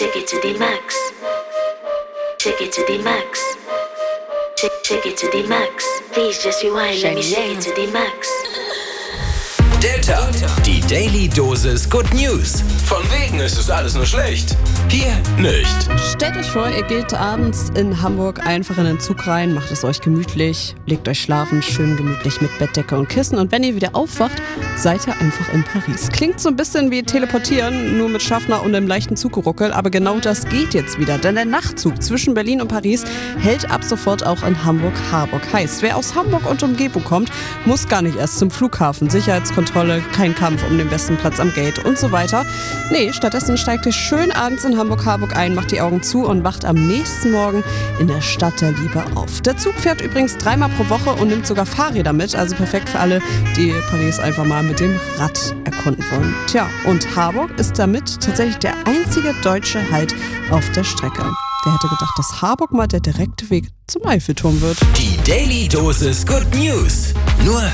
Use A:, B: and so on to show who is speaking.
A: Take it to the max. Take it to the max. Take it to the max. Please just rewind, let me shake it to the max.
B: Der Tag, die Daily Dosis Good News. Von wegen ist es alles nur schlecht. Hier nicht.
C: Stellt euch vor, ihr geht abends in Hamburg einfach in den Zug rein, macht es euch gemütlich, legt euch schlafen, schön gemütlich mit Bettdecke und Kissen und wenn ihr wieder aufwacht, seid ihr einfach in Paris. Klingt so ein bisschen wie Teleportieren, nur mit Schaffner und einem leichten Zuggeruckel, aber genau das geht jetzt wieder, denn der Nachtzug zwischen Berlin und Paris hält ab sofort auch in Hamburg-Harburg. Heißt, wer aus Hamburg und Umgebung kommt, muss gar nicht erst zum Flughafen, Sicherheitskontrolle, kein Kampf um den besten Platz am Gate und so weiter. Nee, stattdessen steigt ihr schön abends in Hamburg-Harburg ein, macht die Augen zu und wacht am nächsten Morgen in der Stadt der Liebe auf. Der Zug fährt übrigens 3-mal pro Woche und nimmt sogar Fahrräder mit, also perfekt für alle, die Paris einfach mal mit dem Rad erkunden wollen. Tja, und Harburg ist damit tatsächlich der einzige deutsche Halt auf der Strecke. Wer hätte gedacht, dass Harburg mal der direkte Weg zum Eiffelturm wird?
B: Die Daily Dosis Good News. Nur